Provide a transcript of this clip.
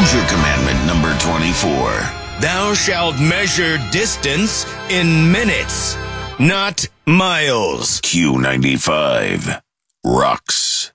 Hoosier Commandment number 24. Thou shalt measure distance in minutes, not miles. Q95 rocks.